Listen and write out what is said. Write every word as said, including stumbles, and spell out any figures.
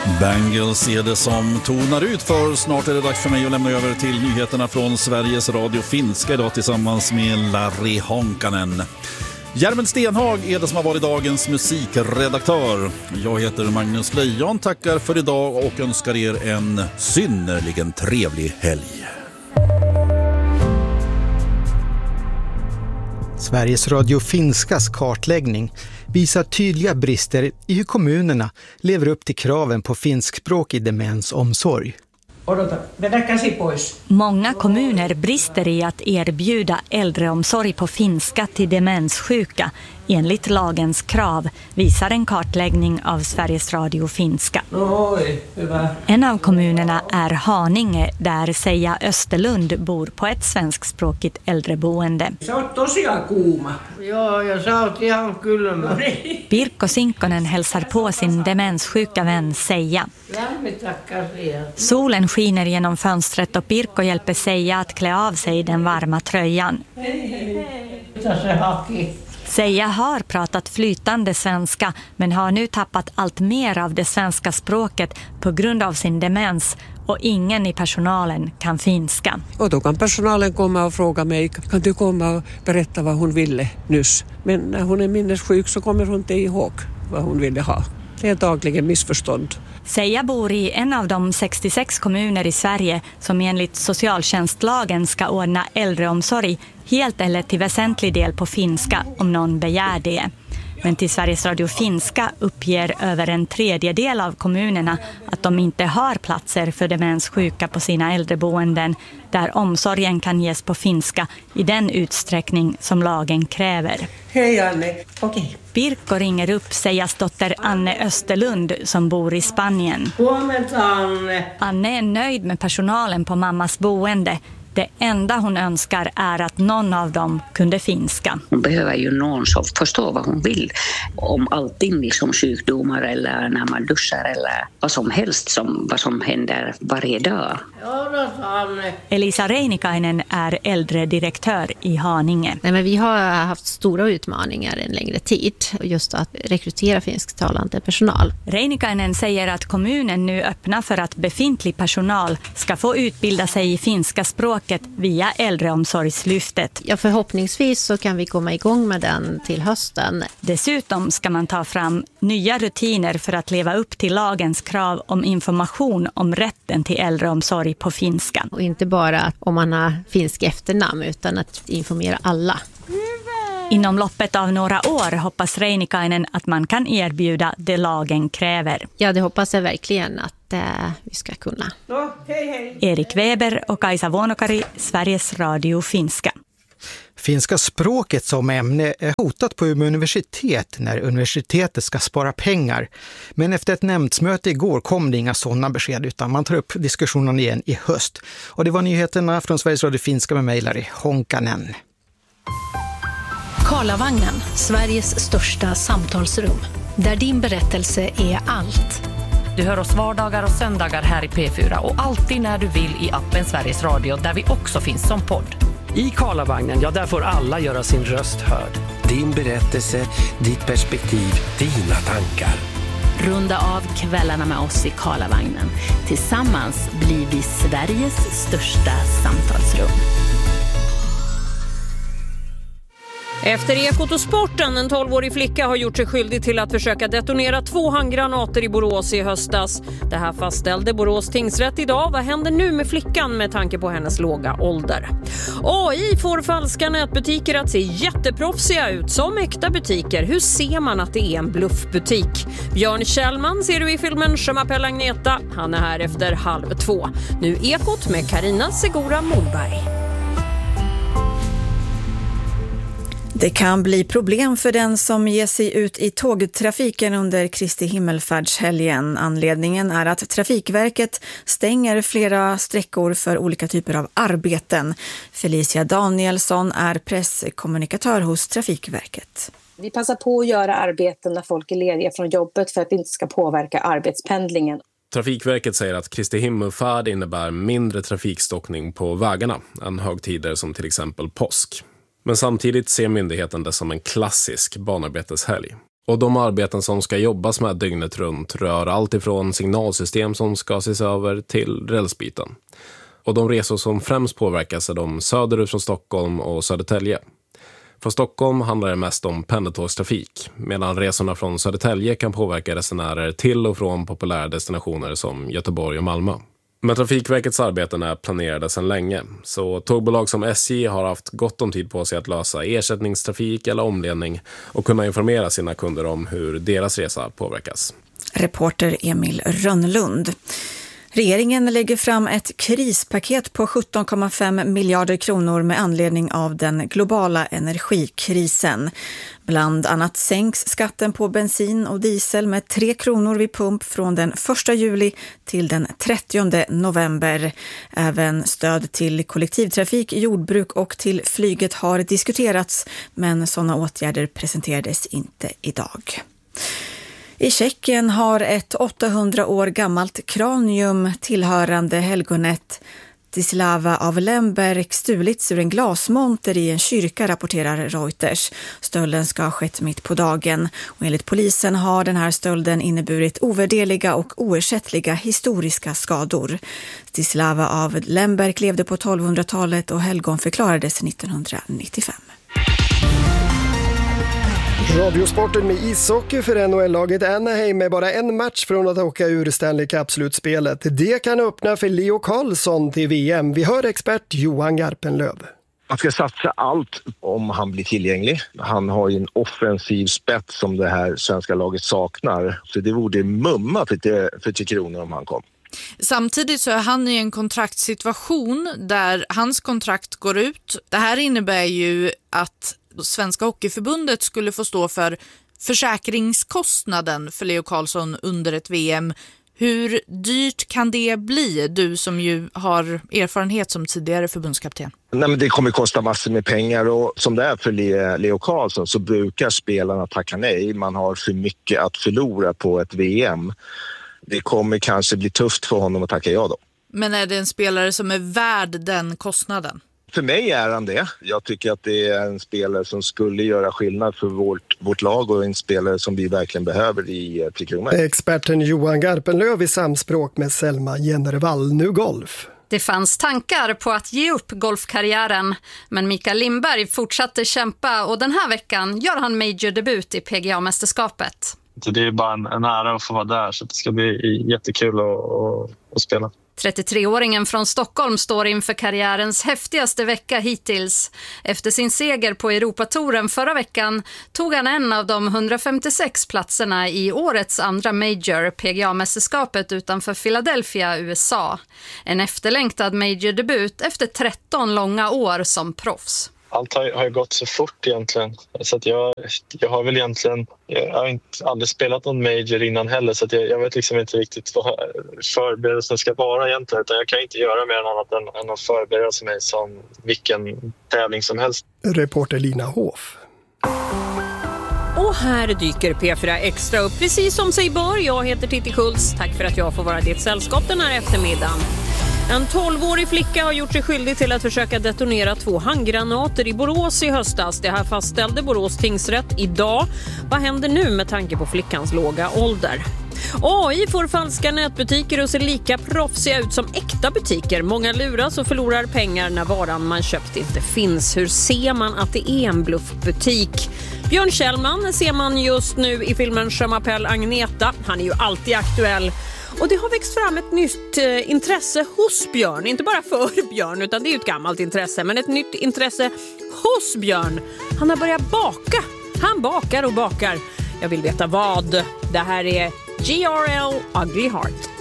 Bangles är det som tonar ut, för snart är det dags för mig att lämna över till nyheterna från Sveriges Radio Finska idag tillsammans med Larry Honkanen. Järmen Stenhag är det som har varit dagens musikredaktör. Jag heter Magnus Lejon, tackar för idag och önskar er en synnerligen trevlig helg. Sveriges Radio Finskas kartläggning visar tydliga brister i hur kommunerna lever upp till kraven på finskspråkig demensomsorg. Många kommuner brister i att erbjuda äldreomsorg på finska till demenssjuka enligt lagens krav, visar en kartläggning av Sveriges Radio Finska. En av kommunerna är Haninge, där Seija Österlund bor på ett svenskspråkigt äldreboende. Ja, jag sa att jag kylmä. Pirkko Sinkkonen hälsar på sin demenssjuka vän Seija. Solen skiner genom fönstret och Pirkko hjälper Seija att klä av sig den varma tröjan. Seija har pratat flytande svenska men har nu tappat allt mer av det svenska språket på grund av sin demens, och ingen i personalen kan finska. Och då kan personalen komma och fråga mig, kan du komma och berätta vad hon ville nyss? Men när hon är minnessjuk så kommer hon inte ihåg vad hon ville ha. Det är dagligen missförstånd. Seija bor i en av de sextiosex kommuner i Sverige som enligt socialtjänstlagen ska ordna äldreomsorg helt eller till väsentlig del på finska om någon begär det. Men till Sveriges Radio Finska uppger över en tredjedel av kommunerna att de inte har platser för demenssjuka på sina äldreboenden där omsorgen kan ges på finska i den utsträckning som lagen kräver. Hej Anne, okej. Okay. Pirkko ringer upp Seijas dotter Anne Österlund som bor i Spanien. Anne. Anne är nöjd med personalen på mammas boende. Det enda hon önskar är att någon av dem kunde finska. Hon behöver ju någon som förstår vad hon vill om allting, liksom sjukdomar eller när man duschar eller vad som helst, som, vad som händer varje dag. Elisa Reinikainen är äldredirektör i Haninge. Nej, men vi har haft stora utmaningar en längre tid, just att rekrytera finsktalande personal. Reinikainen säger att kommunen nu öppnar för att befintlig personal ska få utbilda sig i finska språk via äldreomsorgslyftet. Ja, förhoppningsvis så kan vi komma igång med den till hösten. Dessutom ska man ta fram nya rutiner för att leva upp till lagens krav om information om rätten till äldreomsorg på finska. Och inte bara om man har finsk efternamn utan att informera alla. Inom loppet av några år hoppas Reinikainen att man kan erbjuda det lagen kräver. Ja, det hoppas jag verkligen att eh, vi ska kunna. No, hej, hej. Erik Weber och Kaisa Vuonokari, Sveriges Radio Finska. Finska språket som ämne är hotat på Umeå universitet när universitetet ska spara pengar. Men efter ett nämndsmöte igår kom det inga sådana besked, utan man tar upp diskussionen igen i höst. Och det var nyheterna från Sveriges Radio Finska med mig, Larry Honkanen. Karlavagnen, Sveriges största samtalsrum. Där din berättelse är allt. Du hör oss vardagar och söndagar här i P fyra och alltid när du vill i appen Sveriges Radio, där vi också finns som podd. I Karlavagnen, ja, där får alla göra sin röst hörd. Din berättelse, ditt perspektiv, dina tankar. Runda av kvällarna med oss i Karlavagnen. Tillsammans blir vi Sveriges största samtalsrum. Efter Ekot och sporten, en tolvårig flicka har gjort sig skyldig till att försöka detonera två handgranater i Borås i höstas. Det här fastställde Borås tingsrätt idag. Vad händer nu med flickan med tanke på hennes låga ålder? A I får falska nätbutiker att se jätteproffsiga ut som äkta butiker. Hur ser man att det är en bluffbutik? Björn Kjellman ser du i filmen Je m'appelle Agneta. Han är här efter halv två. Nu Ekot med Carina Segura Moberg. Det kan bli problem för den som ger sig ut i tågtrafiken under Kristi himmelfärdshelgen. Anledningen är att Trafikverket stänger flera sträckor för olika typer av arbeten. Felicia Danielsson är presskommunikatör hos Trafikverket. Vi passar på att göra arbeten när folk är lediga från jobbet för att det inte ska påverka arbetspendlingen. Trafikverket säger att Kristi himmelfärd innebär mindre trafikstockning på vägarna än högtider som till exempel påsk. Men samtidigt ser myndigheten det som en klassisk banarbeteshelg. Och de arbeten som ska jobbas med dygnet runt rör allt ifrån signalsystem som ska ses över till rälsbyten. Och de resor som främst påverkas är de söderut från Stockholm och Södertälje. Från Stockholm handlar det mest om pendeltågstrafik, medan resorna från Södertälje kan påverka resenärer till och från populära destinationer som Göteborg och Malmö. Men Trafikverkets arbeten är planerade sedan länge, så tågbolag som S J har haft gott om tid på sig att lösa ersättningstrafik eller omledning och kunna informera sina kunder om hur deras resa påverkas. Reporter Emil Rönnlund. Regeringen lägger fram ett krispaket på sjutton komma fem miljarder kronor med anledning av den globala energikrisen. Bland annat sänks skatten på bensin och diesel med tre kronor vid pump från den första juli till den trettionde november. Även stöd till kollektivtrafik, jordbruk och till flyget har diskuterats, men sådana åtgärder presenterades inte idag. I Tjeckien har ett åttahundra år gammalt kranium tillhörande helgonet Zdzislawa av Lemberg stulits ur en glasmonter i en kyrka, rapporterar Reuters. Stölden ska ha skett mitt på dagen och enligt polisen har den här stölden inneburit ovärderliga och oersättliga historiska skador. Zdzislawa av Lemberg levde på tolvhundratalet och helgon förklarades nittonhundranittiofem. Radiosporten med ishockey för N H L-laget Anaheim med bara en match från att åka ur Stanley Cup-slutspelet. Det kan öppna för Leo Carlsson till V M. Vi hör expert Johan Garpenlöv. Man ska satsa allt om han blir tillgänglig. Han har ju en offensiv spets som det här svenska laget saknar. Så det vore mumma för, för Tre Kronor om han kom. Samtidigt så är han i en kontraktssituation där hans kontrakt går ut. Det här innebär ju att Svenska Hockeyförbundet skulle få stå för försäkringskostnaden för Leo Carlsson under ett V M. Hur dyrt kan det bli, du som ju har erfarenhet som tidigare förbundskapten? Nej, men det kommer kosta massor med pengar och som det är för Leo Carlsson så brukar spelarna tacka nej. Man har för mycket att förlora på ett V M. Det kommer kanske bli tufft för honom att tacka ja då. Men är det en spelare som är värd den kostnaden? För mig är han det. Jag tycker att det är en spelare som skulle göra skillnad för vårt, vårt lag och en spelare som vi verkligen behöver i Tre Kronor. Experten Johan Garpenlöv i samspråk med Selma Jennervall. Nu golf. Det fanns tankar på att ge upp golfkarriären, men Mikael Lindberg fortsatte kämpa och den här veckan gör han major-debut i P G A-mästerskapet. Det är bara en, en ära att få vara där, så det ska bli jättekul att, att, att spela. trettiotre-åringen från Stockholm står inför karriärens häftigaste vecka hittills. Efter sin seger på Europatouren förra veckan tog han en av de hundrafemtiosex platserna i årets andra major, P G A-mästerskapet utanför Philadelphia, U S A. En efterlängtad major-debut efter tretton långa år som proffs. Allt har, har gått så fort egentligen, så att jag, jag har väl egentligen jag har inte aldrig spelat någon major innan heller, så att jag, jag vet liksom inte riktigt vad förberedelsen ska vara egentligen, utan jag kan inte göra mer än annat än, än att förbereda mig som vilken tävling som helst. Reporter Lina Hoff. Och här dyker P fyra Extra upp precis som sig bör. Jag heter Titti Schultz. Tack för att jag får vara ditt sällskap den här eftermiddagen. En tolvårig flicka har gjort sig skyldig till att försöka detonera två handgranater i Borås i höstas. Det här fastställde Borås tingsrätt idag. Vad händer nu med tanke på flickans låga ålder? A I får falska nätbutiker och ser lika proffsiga ut som äkta butiker. Många luras och förlorar pengar när varan man köpt inte finns. Hur ser man att det är en bluffbutik? Björn Kjellman ser man just nu i filmen Je m'appelle Agneta. Han är ju alltid aktuell. Och det har växt fram ett nytt eh, intresse hos Björn. Inte bara för Björn, utan det är ju ett gammalt intresse. Men ett nytt intresse hos Björn. Han har börjat baka. Han bakar och bakar. Jag vill veta vad. Det här är G R L Ugly Heart.